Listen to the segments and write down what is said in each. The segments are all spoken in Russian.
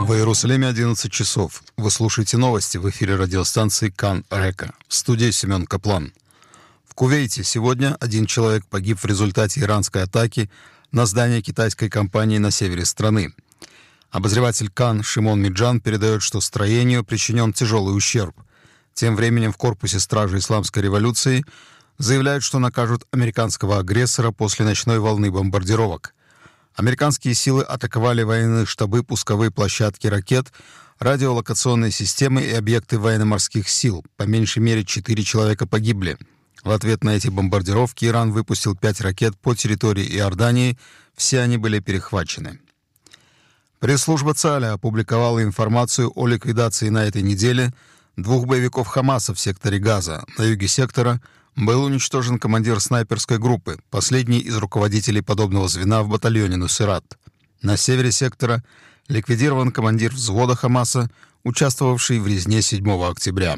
В Иерусалиме 11 часов. Вы слушаете новости в эфире радиостанции Кан Река. В студии Семен Каплан. В Кувейте сегодня один человек погиб в результате иранской атаки на здание китайской компании на севере страны. Обозреватель Кан Шимон Миджан передает, что строению причинен тяжелый ущерб. Тем временем в корпусе стражи исламской революции заявляют, что накажут американского агрессора после ночной волны бомбардировок. Американские силы атаковали военные штабы, пусковые площадки ракет, радиолокационные системы и объекты военно-морских сил. По меньшей мере 4 человека погибли. В ответ на эти бомбардировки Иран выпустил 5 ракет по территории Иордании. Все они были перехвачены. Пресс-служба ЦАЛЯ опубликовала информацию о ликвидации на этой неделе 2 боевиков Хамаса в секторе Газа. На юге сектора был уничтожен командир снайперской группы, последний из руководителей подобного звена в батальоне Нусират. На севере сектора ликвидирован командир взвода Хамаса, участвовавший в резне 7 октября.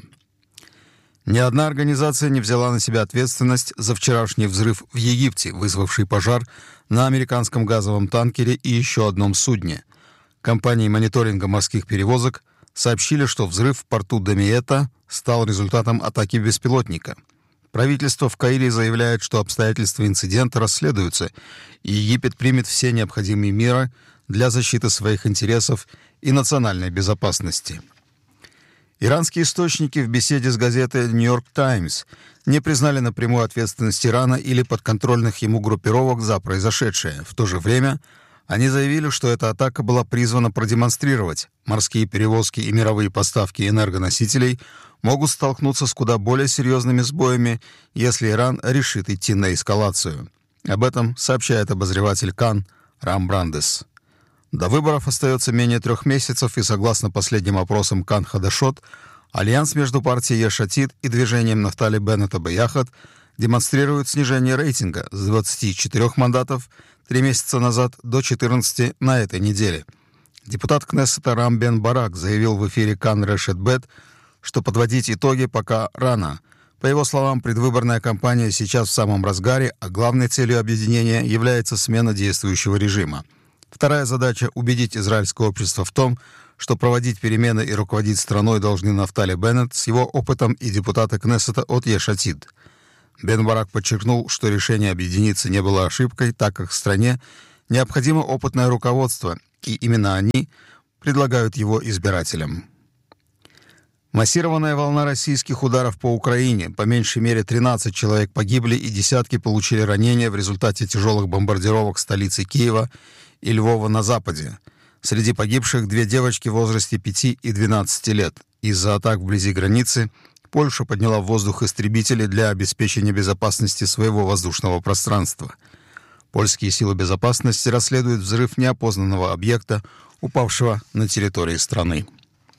Ни одна организация не взяла на себя ответственность за вчерашний взрыв в Египте, вызвавший пожар на американском газовом танкере и еще одном судне. Компании мониторинга морских перевозок сообщили, что взрыв в порту Дамиета стал результатом атаки беспилотника. Правительство в Каире заявляет, что обстоятельства инцидента расследуются, и Египет примет все необходимые меры для защиты своих интересов и национальной безопасности. Иранские источники в беседе с газетой «Нью-Йорк Таймс» не признали напрямую ответственность Ирана или подконтрольных ему группировок за произошедшее. В то же время они заявили, что эта атака была призвана продемонстрировать: морские перевозки и мировые поставки энергоносителей могут столкнуться с куда более серьезными сбоями, если Иран решит идти на эскалацию. Об этом сообщает обозреватель Кан Рам Брандес. До выборов остается менее 3 месяцев, и согласно последним опросам Кан Хадашот, альянс между партией Еш Атид и движением Нафтали Беннета Беяхад демонстрирует снижение рейтинга с 24 мандатов 3 месяца назад до 14 на этой неделе. Депутат Кнессета Рам Бен Барак заявил в эфире Кан Решет Бет, что подводить итоги пока рано. По его словам, предвыборная кампания сейчас в самом разгаре, а главной целью объединения является смена действующего режима. Вторая задача — убедить израильское общество в том, что проводить перемены и руководить страной должны Нафтали Беннет с его опытом и депутаты Кнессета от Еш Атид. Бен Барак подчеркнул, что решение объединиться не было ошибкой, так как в стране необходимо опытное руководство, и именно они предлагают его избирателям. Массированная волна российских ударов по Украине. По меньшей мере 13 человек погибли и десятки получили ранения в результате тяжелых бомбардировок столицы Киева и Львова на западе. Среди погибших 2 девочки в возрасте 5 и 12 лет. Из-за атак вблизи границы Польша подняла в воздух истребители для обеспечения безопасности своего воздушного пространства. Польские силы безопасности расследуют взрыв неопознанного объекта, упавшего на территории страны.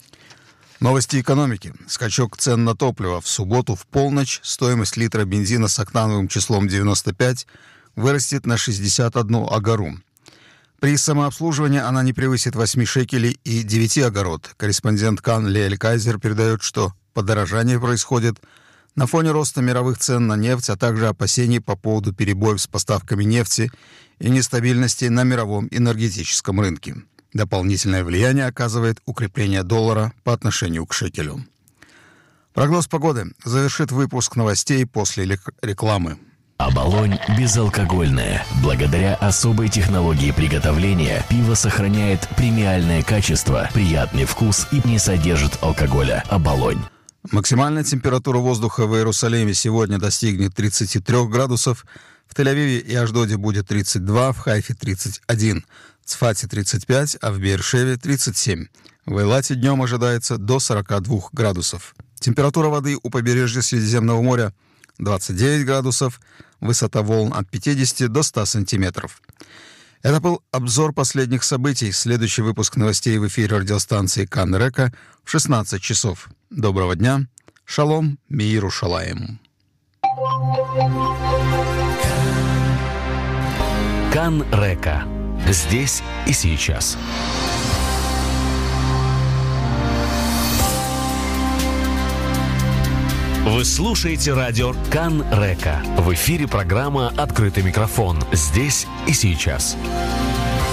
Новости экономики. Скачок цен на топливо. В субботу в полночь стоимость литра бензина с октановым числом 95 вырастет на 61 агару. При самообслуживании она не превысит 8 шекелей и 9 агород. Корреспондент Кан Леэль Кайзер передает, что подорожание происходит на фоне роста мировых цен на нефть, а также опасений по поводу перебоев с поставками нефти и нестабильности на мировом энергетическом рынке. Дополнительное влияние оказывает укрепление доллара по отношению к шекелю. Прогноз погоды завершит выпуск новостей после рекламы. Оболонь безалкогольное. Благодаря особой технологии приготовления пиво сохраняет премиальное качество, приятный вкус и не содержит алкоголя. Оболонь. Максимальная температура воздуха в Иерусалиме сегодня достигнет 33 градусов, в Тель-Авиве и Ашдоде будет 32, в Хайфе 31, в Цфате 35, а в Беэр-Шеве 37. В Эйлате днем ожидается до 42 градусов. Температура воды у побережья Средиземного моря 29 градусов, высота волн от 50 до 100 сантиметров. Это был обзор последних событий. Следующий выпуск новостей в эфире радиостанции Кан Река в 16 часов. Доброго дня. Шалом, Мииру Шалаем. Кан Река. Здесь и сейчас. Вы слушаете радио Кан Река. В эфире программа «Открытый микрофон». Здесь и сейчас.